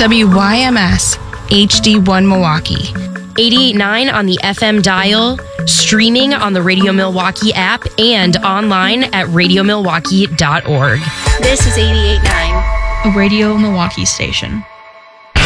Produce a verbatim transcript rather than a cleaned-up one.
W Y M S H D one Milwaukee. eighty-eight point nine on the F M dial, streaming on the Radio Milwaukee app, and online at radio milwaukee dot org. This is eighty-eight point nine. A Radio Milwaukee station.